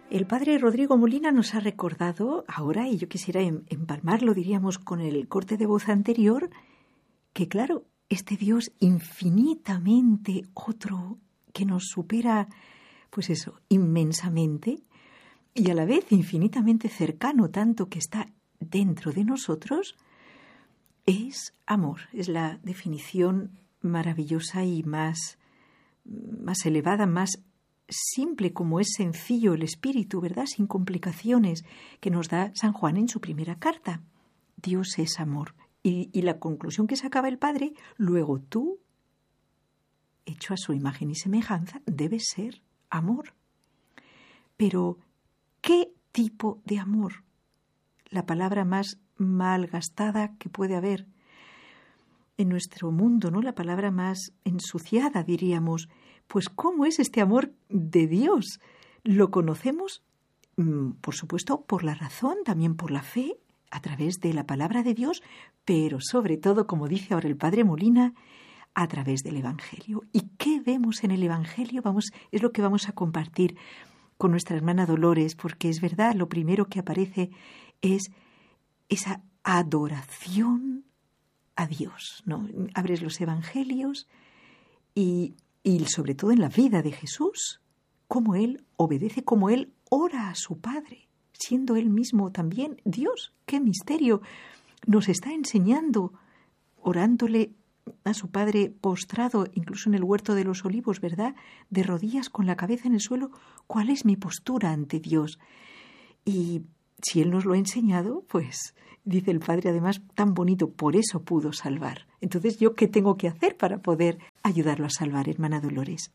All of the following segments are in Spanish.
El padre Rodrigo Molina nos ha recordado ahora, y yo quisiera empalmarlo, diríamos, con el corte de voz anterior, que claro, este Dios infinitamente otro, que nos supera, pues eso, inmensamente, y a la vez infinitamente cercano, tanto que está dentro de nosotros, es amor. Es la definición maravillosa y más elevada, más simple, como es sencillo el espíritu, ¿verdad? Sin complicaciones, que nos da San Juan en su primera carta. Dios es amor. Y la conclusión que sacaba el Padre, luego tú, hecho a su imagen y semejanza, debes ser amor. Pero, ¿qué tipo de amor? La palabra más malgastada que puede haber en nuestro mundo, ¿no? La palabra más ensuciada, diríamos. Pues, ¿cómo es este amor de Dios? Lo conocemos, por supuesto, por la razón, también por la fe, a través de la palabra de Dios, pero sobre todo, como dice ahora el Padre Molina, a través del Evangelio. ¿Y qué vemos en el Evangelio? Es lo que vamos a compartir con nuestra hermana Dolores, porque es verdad, lo primero que aparece es esa adoración a Dios, ¿no? Abres los Evangelios y sobre todo en la vida de Jesús, cómo Él obedece, cómo Él ora a su Padre, siendo Él mismo también Dios. ¡Qué misterio! Nos está enseñando, orándole a su Padre postrado, incluso en el huerto de los olivos, ¿verdad? De rodillas con la cabeza en el suelo, ¿cuál es mi postura ante Dios? Y si Él nos lo ha enseñado, pues, dice el Padre, además, tan bonito, por eso pudo salvar. Entonces, ¿yo qué tengo que hacer para poder ayudarlo a salvar, hermana Dolores?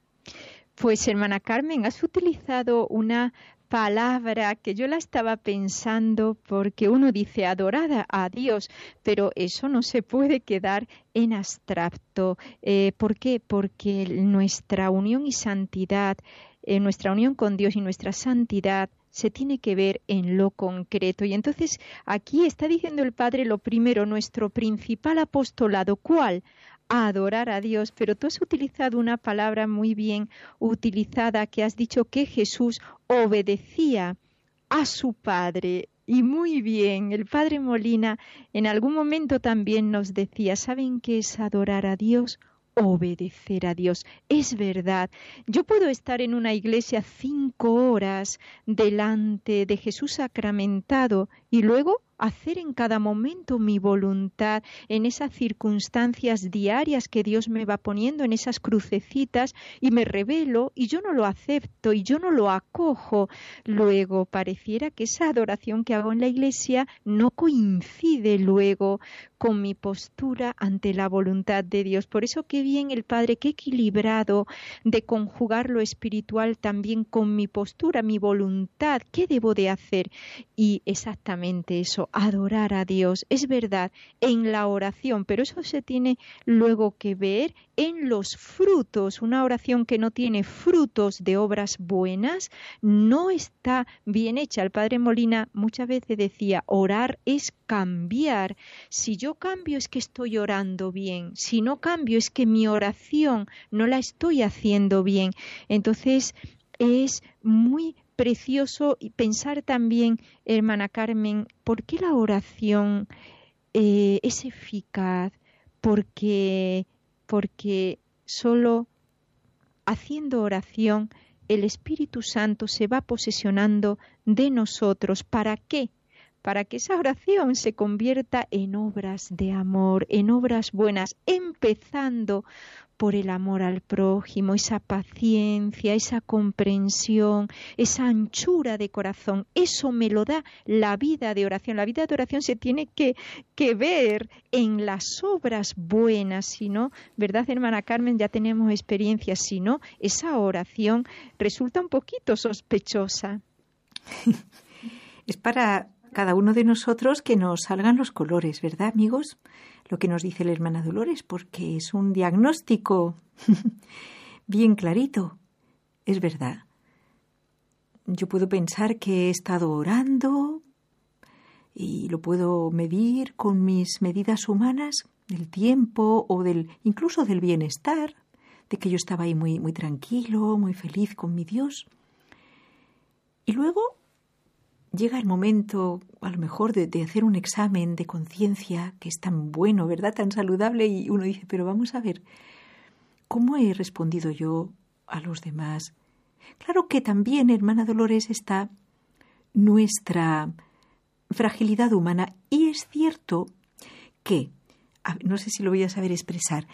Pues, hermana Carmen, has utilizado una palabra que yo la estaba pensando, porque uno dice adorar a Dios, pero eso no se puede quedar en abstracto. ¿Por qué? Porque nuestra unión y santidad, nuestra unión con Dios y nuestra santidad se tiene que ver en lo concreto. Y entonces aquí está diciendo el Padre lo primero, nuestro principal apostolado, ¿cuál? A adorar a Dios, pero tú has utilizado una palabra muy bien utilizada, que has dicho que Jesús obedecía a su Padre. Y muy bien, el Padre Molina en algún momento también nos decía, ¿saben qué es adorar a Dios? Obedecer a Dios. Es verdad, yo puedo estar en una iglesia 5 horas delante de Jesús sacramentado y luego hacer en cada momento mi voluntad en esas circunstancias diarias que Dios me va poniendo, en esas crucecitas, y me rebelo y yo no lo acepto y yo no lo acojo. Luego pareciera que esa adoración que hago en la iglesia no coincide luego con mi postura ante la voluntad de Dios. Por eso qué bien el Padre, qué equilibrado de conjugar lo espiritual también con mi postura, mi voluntad, qué debo de hacer. Y exactamente eso, adorar a Dios, es verdad, en la oración, pero eso se tiene luego que ver en los frutos. Una oración que no tiene frutos de obras buenas no está bien hecha. El Padre Molina muchas veces decía, orar es cambiar. Si yo cambio es que estoy orando bien, si no cambio es que mi oración no la estoy haciendo bien. Entonces es muy precioso pensar también, hermana Carmen, ¿por qué la oración es eficaz? Porque solo haciendo oración el Espíritu Santo se va posesionando de nosotros. ¿Para qué? Para que esa oración se convierta en obras de amor, en obras buenas, empezando por el amor al prójimo, esa paciencia, esa comprensión, esa anchura de corazón. Eso me lo da la vida de oración. La vida de oración se tiene que ver en las obras buenas, si no, ¿verdad, hermana Carmen? Ya tenemos experiencia, si no, esa oración resulta un poquito sospechosa. Es para cada uno de nosotros que nos salgan los colores, ¿verdad, amigos? Lo que nos dice la hermana Dolores, porque es un diagnóstico bien clarito. Es verdad. Yo puedo pensar que he estado orando y lo puedo medir con mis medidas humanas del tiempo o incluso del bienestar, de que yo estaba ahí muy, muy tranquilo, muy feliz con mi Dios. Y luego llega el momento, a lo mejor, de hacer un examen de conciencia, que es tan bueno, ¿verdad?, tan saludable, y uno dice, pero vamos a ver, ¿cómo he respondido yo a los demás? Claro que también, hermana Dolores, está nuestra fragilidad humana, y es cierto que, no sé si lo voy a saber expresar,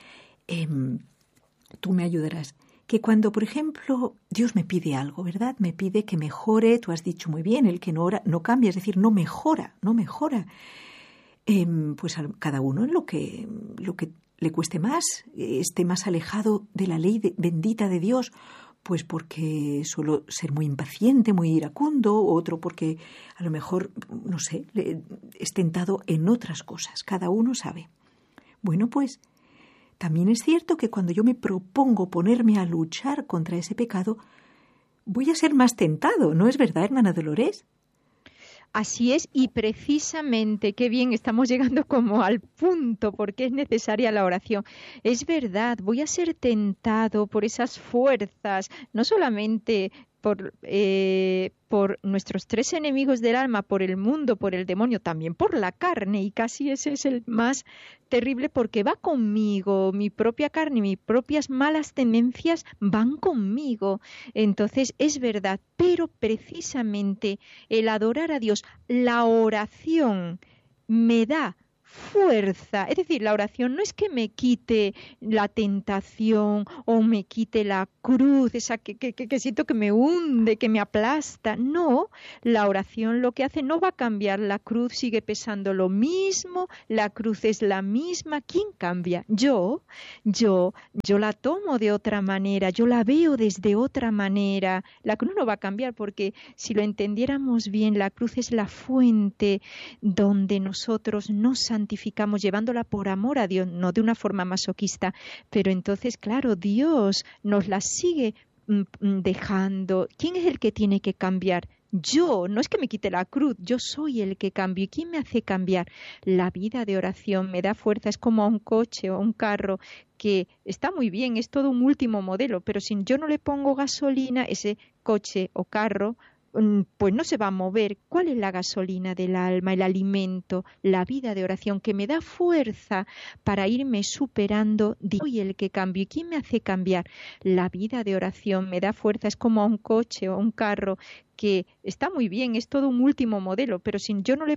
tú me ayudarás, que cuando, por ejemplo, Dios me pide algo, ¿verdad? Me pide que mejore, tú has dicho muy bien, el que no ora no cambia, es decir, no mejora. Pues a cada uno en lo que le cueste más, esté más alejado de la ley bendita de Dios, pues porque suelo ser muy impaciente, muy iracundo, otro porque a lo mejor, no sé, es tentado en otras cosas. Cada uno sabe. Bueno, pues también es cierto que cuando yo me propongo ponerme a luchar contra ese pecado, voy a ser más tentado, ¿no es verdad, hermana Dolores? Así es, y precisamente, qué bien, estamos llegando como al punto, porque es necesaria la oración. Es verdad, voy a ser tentado por esas fuerzas, no solamente por nuestros tres enemigos del alma, por el mundo, por el demonio, también por la carne, y casi ese es el más terrible porque va conmigo, mi propia carne, mis propias malas tendencias van conmigo. Entonces es verdad, pero precisamente el adorar a Dios, la oración me da fuerza, es decir, la oración no es que me quite la tentación o me quite la cruz, esa que siento que me hunde, que me aplasta, no, la oración lo que hace no va a cambiar, la cruz sigue pesando lo mismo, la cruz es la misma, ¿quién cambia? Yo la tomo de otra manera, yo la veo desde otra manera, la cruz no va a cambiar porque si lo entendiéramos bien, la cruz es la fuente donde nosotros nos santificamos llevándola por amor a Dios, no de una forma masoquista, pero entonces, claro, Dios nos la sigue dejando. ¿Quién es el que tiene que cambiar? Yo, no es que me quite la cruz, yo soy el que cambio. ¿Y quién me hace cambiar? La vida de oración me da fuerza, es como a un coche o a un carro que está muy bien, es todo un último modelo, pero si yo no le pongo gasolina, ese coche o carro pues no se va a mover. ¿Cuál es la gasolina del alma, el alimento, la vida de oración que me da fuerza para irme superando? Soy el que cambio. ¿Y quién me hace cambiar? La vida de oración me da fuerza. Es como a un coche o un carro que está muy bien, es todo un último modelo, pero si yo no le